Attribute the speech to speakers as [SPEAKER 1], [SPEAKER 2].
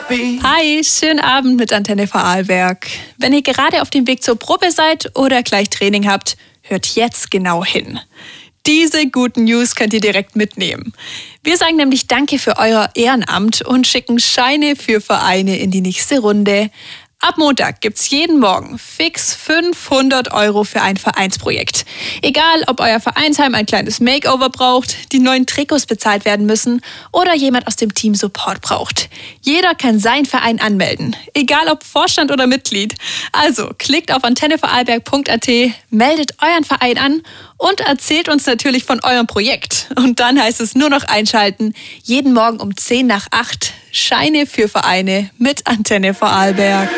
[SPEAKER 1] happy.
[SPEAKER 2] Hi, schönen Abend mit Antenne Vorarlberg. Wenn ihr gerade auf dem Weg zur Probe seid oder gleich Training habt, hört jetzt genau hin. Diese guten News könnt ihr direkt mitnehmen. Wir sagen nämlich Danke für euer Ehrenamt und schicken Scheine für Vereine in die nächste Runde. Ab Montag gibt's jeden Morgen fix 500 € für ein Vereinsprojekt. Egal, ob euer Vereinsheim ein kleines Makeover braucht, die neuen Trikots bezahlt werden müssen oder jemand aus dem Team Support braucht. Jeder kann seinen Verein anmelden, egal ob Vorstand oder Mitglied. Also klickt auf antennevorarlberg.at, meldet euren Verein an und erzählt uns natürlich von eurem Projekt. Und dann heißt es nur noch einschalten, jeden Morgen um 7:50 Scheine für Vereine mit Antenne Vorarlberg.